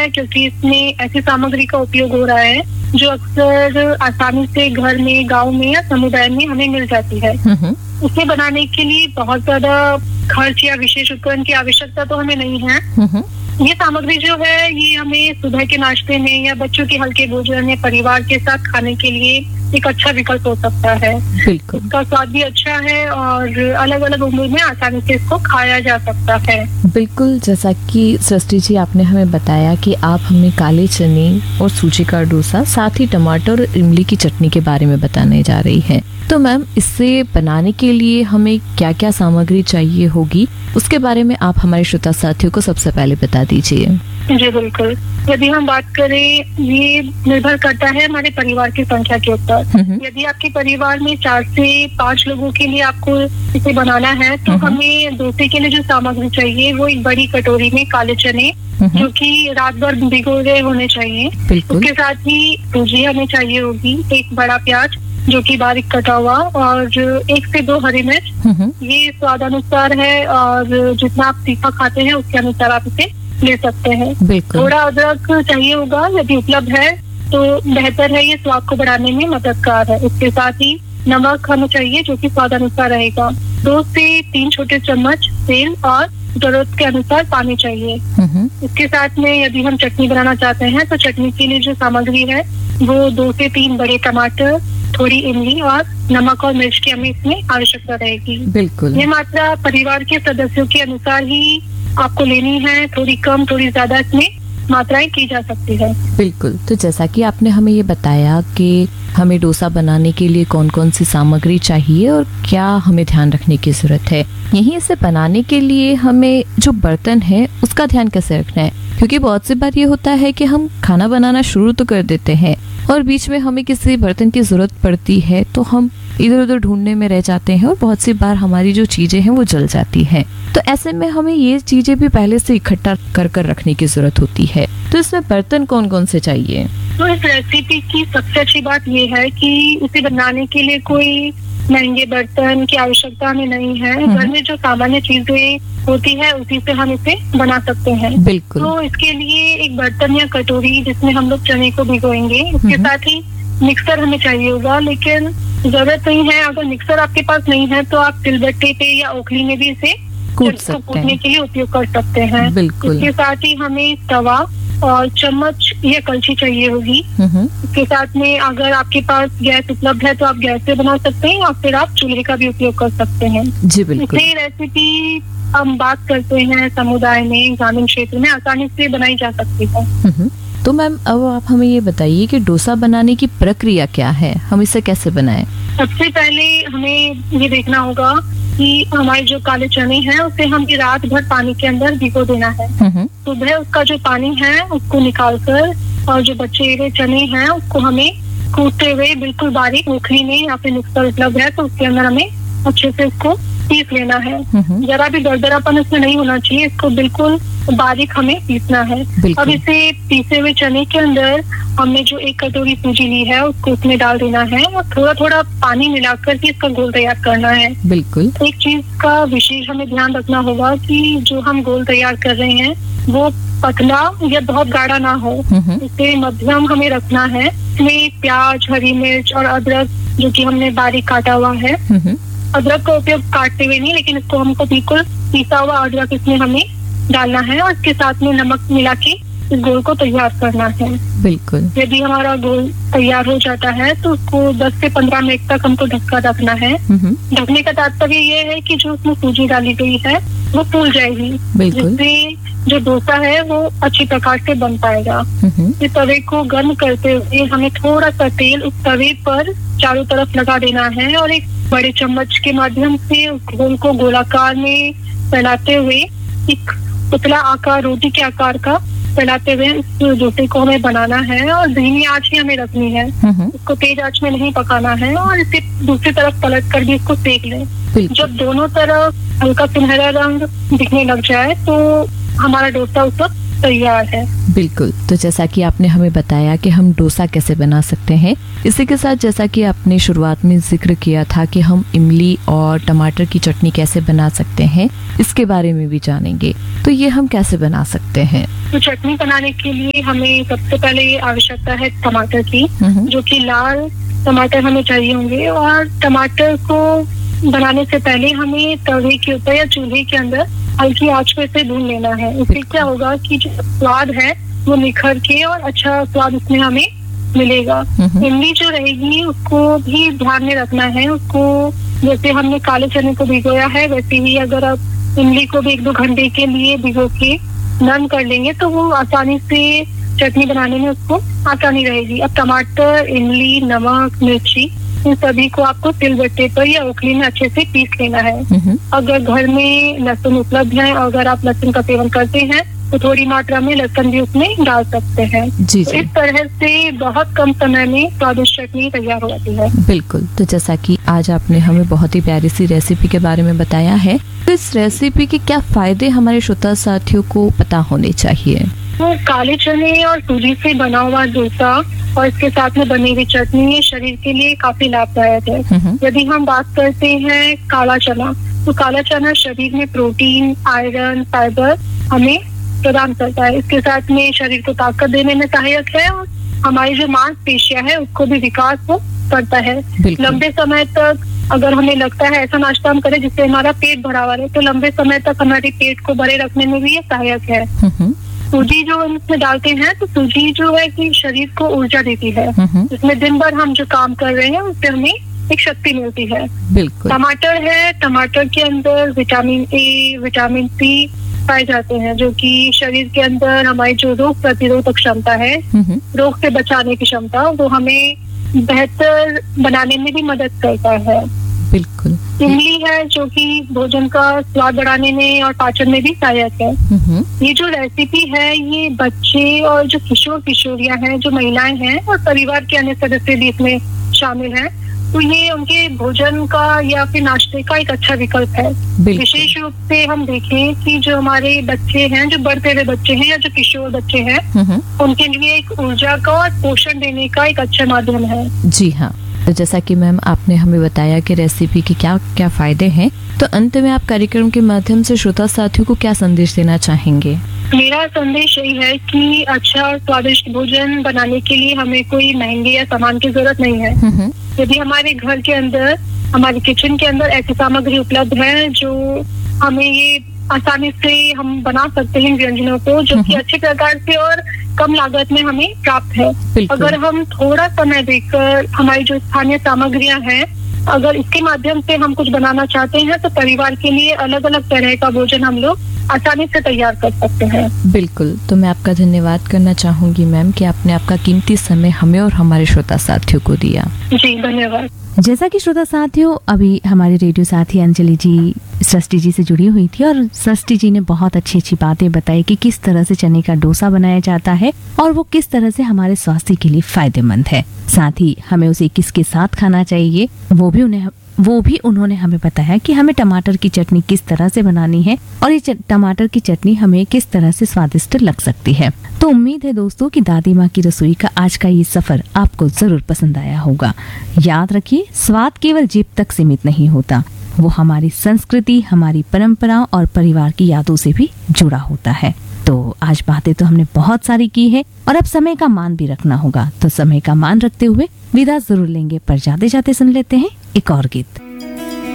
है क्योंकि इसमें ऐसी सामग्री का उपयोग हो रहा है जो अक्सर आसानी से घर में, गांव में या समुदाय में हमें मिल जाती है। उसे बनाने के लिए बहुत ज्यादा खर्च या विशेष उपकरण की आवश्यकता तो हमें नहीं है। ये सामग्री जो है ये हमें सुबह के नाश्ते में या बच्चों के हल्के भोजन या परिवार के साथ खाने के लिए एक अच्छा विकल्प हो सकता है। बिल्कुल। इसका स्वाद भी अच्छा है और अलग अलग उम्र में आसानी से इसको खाया जा सकता है। बिल्कुल, जैसा कि सृष्टि जी आपने हमें बताया कि आप हमें काले चने और सूजी का डोसा, साथ ही टमाटर और इमली की चटनी के बारे में बताने जा रही हैं। तो मैम, इसे बनाने के लिए हमें क्या क्या सामग्री चाहिए होगी, उसके बारे में आप हमारे श्रोता साथियों को सबसे पहले बता दीजिए। जी बिल्कुल। यदि हम बात करें, ये निर्भर करता है हमारे परिवार की संख्या के ऊपर। यदि आपके परिवार में 4 से 5 लोगों के लिए आपको इसे बनाना है तो हमें डोसे के लिए जो सामग्री चाहिए वो एक बड़ी कटोरी में काले चने जो कि रात भर भिगोए होने चाहिए। उसके साथ ही सूजी हमें चाहिए होगी, एक बड़ा प्याज जो कि बारीक कटा हुआ, और 1 से 2 हरी मिर्च। ये स्वाद अनुसार है और जितना आप तीखा खाते हैं उसके अनुसार आप इसे ले सकते हैं। थोड़ा अदरक चाहिए होगा, यदि उपलब्ध है तो बेहतर है, ये स्वाद को बढ़ाने में मददगार है। इसके साथ ही नमक हमें चाहिए जो कि स्वाद अनुसार रहेगा। 2 से 3 छोटे चम्मच तेल और जरूरत के अनुसार पानी चाहिए। इसके साथ में यदि हम चटनी बनाना चाहते हैं तो चटनी के लिए जो सामग्री है वो 2 से 3 बड़े टमाटर, थोड़ी इमली और नमक और मिर्च की हमें इसमें आवश्यकता रहेगी। बिल्कुल। ये मात्रा परिवार के सदस्यों के अनुसार ही आपको लेनी है, थोड़ी कम थोड़ी ज्यादा इसमें मात्राएं की जा सकती है। बिल्कुल। तो जैसा कि आपने हमें ये बताया कि हमें डोसा बनाने के लिए कौन कौन सी सामग्री चाहिए और क्या हमें ध्यान रखने की जरूरत है, यहीं इसे बनाने के लिए हमें जो बर्तन है उसका ध्यान कैसे रखना है, क्योंकि बहुत सी बार ये होता है कि हम खाना बनाना शुरू तो कर देते हैं और बीच में हमें किसी बर्तन की जरूरत पड़ती है तो हम इधर उधर ढूंढने में रह जाते हैं और बहुत सी बार हमारी जो चीजें हैं वो जल जाती हैं। तो ऐसे में हमें ये चीजें भी पहले से इकट्ठा कर रखने की जरूरत होती है। तो इसमें बर्तन कौन कौन से चाहिए? तो इस रेसिपी की सबसे अच्छी बात ये है कि इसे बनाने के लिए कोई महंगे बर्तन की आवश्यकता हमें नहीं है। घर में जो सामान्य चीजें होती है उसी से हम इसे बना सकते हैं। बिल्कुल। तो इसके लिए एक बर्तन या कटोरी जिसमें हम लोग चने को भिगोएंगे, इसके साथ ही मिक्सर हमें चाहिए होगा, लेकिन जरूरत नहीं है। अगर मिक्सर आपके पास नहीं है तो आप सिलबट्टे पे या ओखली में भी इसे कूटने के लिए उपयोग कर सकते हैं। बिल्कुल। इसके साथ ही हमें तवा और चम्मच या कलछी चाहिए होगी। इसके साथ में अगर आपके पास गैस उपलब्ध है तो आप गैस से बना सकते हैं या फिर आप चूल्हे का भी उपयोग कर सकते हैं। जी बिल्कुल। ये रेसिपी हम बात करते हैं समुदाय में, ग्रामीण क्षेत्र में आसानी से बनाई जा सकती है। तो मैम, अब आप हमें ये बताइए कि डोसा बनाने की प्रक्रिया क्या है, हम इसे कैसे बनाएं? सबसे पहले हमें ये देखना होगा कि हमारे जो काले चने हैं उसे हम रात भर पानी के अंदर भिगो देना है। सुबह उसका जो पानी है उसको निकालकर और जो बचे हुए चने हैं उसको हमें कूटते हुए बिल्कुल बारीक ओखली में या फिर मिक्सर उपलब्ध है तो उसके अंदर हमें अच्छे से इसको पीस लेना है। जरा भी दरदरापन इसमें नहीं होना चाहिए, इसको बिल्कुल बारीक हमें पीसना है। अब इसे पीसे हुए चने के अंदर हमने जो 1 कटोरी सूजी ली है उसको उसमें डाल देना है और थोड़ा थोड़ा पानी मिलाकर के इसका घोल तैयार करना है। बिल्कुल। एक चीज का विशेष हमें ध्यान रखना होगा कि जो हम घोल तैयार कर रहे हैं वो पतला या बहुत गाढ़ा ना हो, इसे मध्यम हमें रखना है। इसमें प्याज, हरी मिर्च और अदरक जो कि हमने बारीक काटा हुआ है, अदरक का उपयोग काटते हुए नहीं, लेकिन इसको हमको बिल्कुल पिसा हुआ अदरक इसमें हमें डालना है और इसके साथ में नमक मिला के इस घोल को तैयार करना है। बिल्कुल। यदि हमारा घोल तैयार हो जाता है तो उसको 10 से 15 मिनट तक हमको ढक्का रखना है। ढकने का तात्पर्य ये है कि जो उसमें सूजी डाली गई है वो फूल जाएगी, जिससे जो डोसा है वो अच्छी प्रकार से बन पाएगा। इस तवे को गर्म करते हुए हमें थोड़ा सा तेल उस तवे पर चारों तरफ लगा देना है और एक बड़े चम्मच के माध्यम से उस घोल को गोलाकार में फैलाते हुए एक पतला आकार, रोटी के आकार का फैलाते हुए इस डोसे को हमें बनाना है और धीमी आंच ही हमें रखनी है। इसको तेज आंच में नहीं पकाना है और इसे दूसरी तरफ पलट कर भी इसको सेक लें। जब दोनों तरफ हल्का सुनहरा रंग दिखने लग जाए तो हमारा डोसा उस वक्त तैयार है। बिल्कुल। तो जैसा कि आपने हमें बताया कि हम डोसा कैसे बना सकते हैं, इसी के साथ जैसा कि आपने शुरुआत में जिक्र किया था कि हम इमली और टमाटर की चटनी कैसे बना सकते हैं, इसके बारे में भी जानेंगे। तो ये हम कैसे बना सकते हैं? तो चटनी बनाने के लिए हमें सबसे पहले आवश्यकता है टमाटर की, जो कि लाल टमाटर हमें चाहिए होंगे। और टमाटर को बनाने से पहले हमें तवे के ऊपर या चूल्हे के अंदर हल्की आंच पे से भून लेना है। इससे क्या होगा कि जो स्वाद है वो निखर के और अच्छा स्वाद उसमें हमें मिलेगा। इमली जो रहेगी उसको भी ध्यान में रखना है। उसको जैसे हमने काले चने को भिगोया है, वैसे ही अगर आप इमली को भी 1-2 घंटे के लिए भिगो के नरम कर लेंगे तो वो आसानी से चटनी बनाने में उसको आसानी रहेगी। अब टमाटर, इमली, नमक, मिर्ची, इन सभी को आपको सिलबट्टे पर या ओखली में अच्छे से पीस लेना है। अगर घर में लहसुन उपलब्ध है और अगर आप लहसुन का सेवन करते हैं तो थोड़ी मात्रा में लहसुन भी उसमें डाल सकते हैं। जी। तो इस तरह से बहुत कम समय में स्वादिष्ट चटनी तैयार हो जाती है। बिल्कुल। तो जैसा कि आज आपने हमें बहुत ही प्यारी सी रेसिपी के बारे में बताया है, तो इस रेसिपी के क्या फायदे हमारे श्रोता साथियों को पता होने चाहिए? तो काले चने और सूजी से बना हुआ डोसा और इसके साथ में बनी हुई चटनी ये शरीर के लिए काफी लाभदायक है। यदि हम बात करते हैं काला चना, तो काला चना शरीर में प्रोटीन, आयरन, फाइबर हमें प्रदान करता है। इसके साथ में शरीर को ताकत देने में सहायक है और हमारी जो मांसपेशियां है उसको भी विकास को करता है। लंबे समय तक अगर हमें लगता है ऐसा नाश्ता हम करें जिससे हमारा पेट भरा हुआ रहे, तो लंबे समय तक हमारे पेट को भरे रखने में भी ये सहायक है। सूजी जो हम इसमें डालते हैं तो सूजी जो है कि शरीर को ऊर्जा देती है। इसमें दिन भर हम जो काम कर रहे हैं उससे हमें एक शक्ति मिलती है। बिल्कुल। टमाटर है, टमाटर के अंदर विटामिन ए, विटामिन सी पाए जाते हैं, जो कि शरीर के अंदर हमारी जो रोग प्रतिरोधक क्षमता है, रोग से बचाने की क्षमता, वो हमें बेहतर बनाने में भी मदद करता है। बिल्कुल। इमली है जो कि भोजन का स्वाद बढ़ाने में और पाचन में भी सहायक है। ये जो रेसिपी है ये बच्चे और जो किशोर किशोरियां हैं, जो महिलाएं हैं और परिवार के अन्य सदस्य भी इसमें शामिल हैं, तो ये उनके भोजन का या फिर नाश्ते का एक अच्छा विकल्प है। विशेष रूप से हम देखें कि जो हमारे बच्चे हैं, जो बढ़ते हुए बच्चे हैं या जो किशोर बच्चे हैं, उनके लिए एक ऊर्जा का और पोषण देने का एक अच्छा माध्यम है। जी हाँ। तो जैसा कि मैम आपने हमें बताया कि रेसिपी के क्या क्या फायदे हैं, तो अंत में आप कार्यक्रम के माध्यम से श्रोता साथियों को क्या संदेश देना चाहेंगे? मेरा संदेश यही है कि अच्छा और स्वादिष्ट भोजन बनाने के लिए हमें कोई महंगे या सामान की जरूरत नहीं है। यदि हमारे घर के अंदर, हमारे किचन के अंदर ऐसी सामग्री उपलब्ध है जो हमें ये आसानी से हम बना सकते हैं व्यंजनों को, जो कि अच्छे प्रकार से और कम लागत में हमें प्राप्त है। अगर हम थोड़ा समय देकर हमारी जो स्थानीय सामग्रियां हैं, अगर इसके माध्यम से हम कुछ बनाना चाहते हैं तो परिवार के लिए अलग अलग तरह का भोजन हम लोग आसानी से तैयार कर सकते हैं। बिल्कुल। तो मैं आपका धन्यवाद करना चाहूंगी मैम कि आपने आपका कीमती समय हमें और हमारे श्रोता साथियों को दिया। जी धन्यवाद। जैसा कि श्रोता साथियों, अभी हमारे रेडियो साथी अंजलि जी सृष्टि जी से जुड़ी हुई थी और सृष्टि जी ने बहुत अच्छी अच्छी बातें बताई कि किस तरह से चने का डोसा बनाया जाता है और वो किस तरह से हमारे स्वास्थ्य के लिए फायदेमंद है। साथ ही हमें उसे किसके साथ खाना चाहिए वो भी उन्होंने हमें बताया कि हमें टमाटर की चटनी किस तरह से बनानी है और ये टमाटर की चटनी हमें किस तरह से स्वादिष्ट लग सकती है। तो उम्मीद है दोस्तों कि दादी माँ की रसोई का आज का ये सफर आपको जरूर पसंद आया होगा। याद रखिए, स्वाद केवल जीभ तक सीमित नहीं होता, वो हमारी संस्कृति, हमारी परंपराओं और परिवार की यादों से भी जुड़ा होता है। तो आज बातें तो हमने बहुत सारी की है और अब समय का मान भी रखना होगा, तो समय का मान रखते हुए विदा जरूर लेंगे, पर जाते जाते सुन लेते हैं एक और गीत।